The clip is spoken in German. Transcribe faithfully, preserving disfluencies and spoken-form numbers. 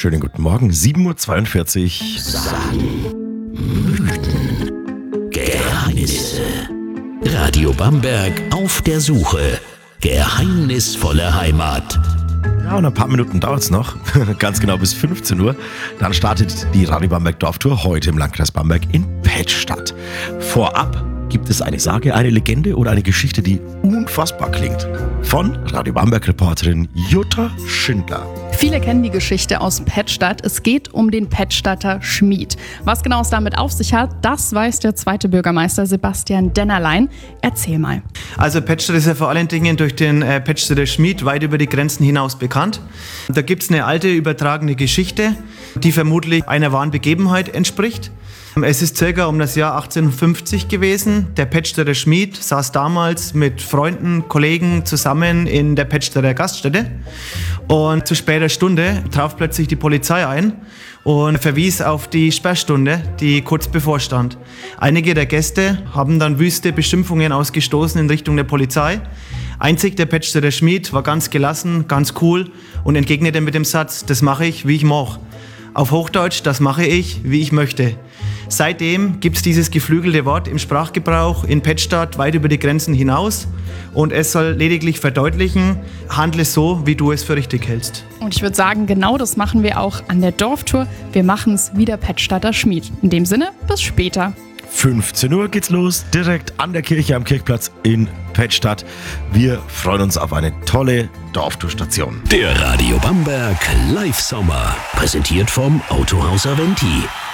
Schönen guten Morgen, sieben Uhr zweiundvierzig. Sagen, Mythen, Geheimnisse. Radio Bamberg auf der Suche. Geheimnisvolle Heimat. Ja, und ein paar Minuten dauert es noch, ganz genau bis fünfzehn Uhr. Dann startet die Radio Bamberg Dorftour heute im Landkreis Bamberg in Pettstadt. Vorab gibt es eine Sage, eine Legende oder eine Geschichte, die unfassbar klingt. Von Radio Bamberg-Reporterin Jutta Schindler. Viele kennen die Geschichte aus Pettstadt. Es geht um den Pettstadter Schmied. Was genau es damit auf sich hat, das weiß der zweite Bürgermeister Sebastian Dennerlein. Erzähl mal. Also Pettstadt ist ja vor allen Dingen durch den äh, Pettstadter Schmied weit über die Grenzen hinaus bekannt. Da gibt es eine alte übertragene Geschichte, die vermutlich einer wahren Begebenheit entspricht. Es ist circa um das Jahr achtzehnhundertfünfzig gewesen. Der Pettstadter Schmied saß damals mit Freunden, Kollegen zusammen in der Pettstadter Gaststätte. Und zu später Stunde traf plötzlich die Polizei ein und verwies auf die Sperrstunde, die kurz bevorstand. Einige der Gäste haben dann wüste Beschimpfungen ausgestoßen in Richtung der Polizei. Einzig der Pettstadter Schmied war ganz gelassen, ganz cool und entgegnete mit dem Satz: Das mache ich, wie ich mach. Auf Hochdeutsch: Das mache ich, wie ich möchte. Seitdem gibt es dieses geflügelte Wort im Sprachgebrauch in Pettstadt weit über die Grenzen hinaus und es soll lediglich verdeutlichen: Handle so, wie du es für richtig hältst. Und ich würde sagen, genau das machen wir auch an der Dorftour. Wir machen es wie der Pettstadter Schmied. In dem Sinne, bis später. fünfzehn Uhr geht's los, direkt an der Kirche am Kirchplatz in Pettstadt. Wir freuen uns auf eine tolle Dorftourstation. Der Radio Bamberg Live Sommer, präsentiert vom Autohaus Aventi.